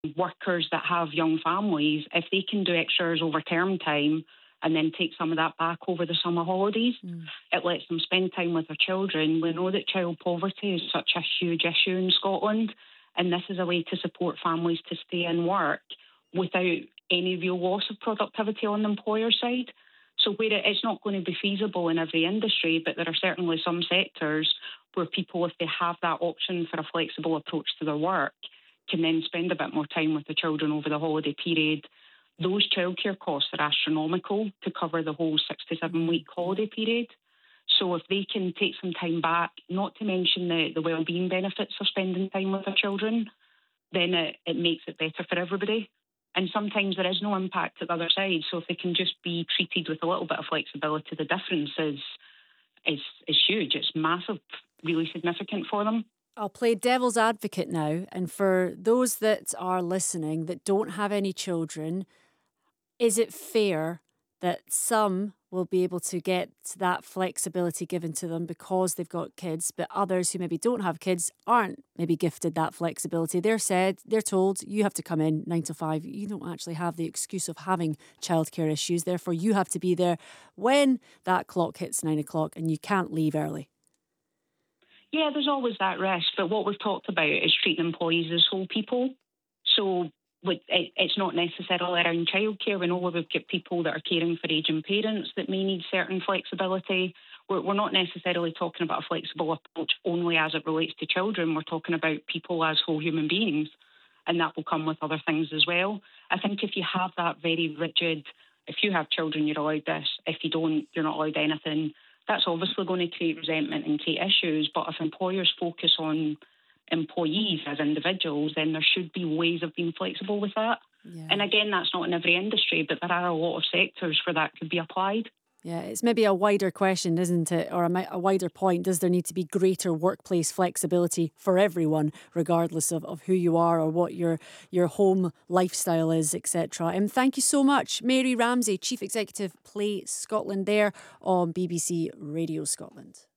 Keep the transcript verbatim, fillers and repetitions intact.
workers that have young families, if they can do extra hours over term time and then take some of that back over the summer holidays, mm. it lets them spend time with their children. We know that child poverty is such a huge issue in Scotland, and this is a way to support families to stay in work without any real loss of productivity on the employer side. So where it, it's not going to be feasible in every industry, but there are certainly some sectors where people, if they have that option for a flexible approach to their work, can then spend a bit more time with the children over the holiday period. Those childcare costs are astronomical to cover the whole six to seven week holiday period. So if they can take some time back, not to mention the, the wellbeing benefits of spending time with their children, then it, it makes it better for everybody. And sometimes there is no impact at the other side. So if they can just be treated with a little bit of flexibility, the difference is, is, is huge. It's massive, really significant for them. I'll play devil's advocate now. And for those that are listening that don't have any children, is it fair that some will be able to get that flexibility given to them because they've got kids, but others who maybe don't have kids aren't maybe gifted that flexibility? They're said, they're told, you have to come in nine to five. You don't actually have the excuse of having childcare issues. Therefore, you have to be there when that clock hits nine o'clock and you can't leave early. Yeah, there's always that risk. But what we've talked about is treating employees as whole people. So it's not necessarily around childcare. We know we've got people that are caring for ageing parents that may need certain flexibility. We're, we're not necessarily talking about a flexible approach only as it relates to children. We're talking about people as whole human beings, and that will come with other things as well. I think if you have that very rigid, if you have children, you're allowed this. If you don't, you're not allowed anything. That's obviously going to create resentment and create issues. But if employers focus on employees as individuals, then there should be ways of being flexible with that. Yeah. And again, that's not in every industry, but there are a lot of sectors where that could be applied. Yeah, it's maybe a wider question, isn't it? Or a, a wider point. Does there need to be greater workplace flexibility for everyone, regardless of, of who you are or what your your home lifestyle is, et cetera? And thank you so much, Mary Ramsey, Chief Executive, Play Scotland, there on B B C Radio Scotland.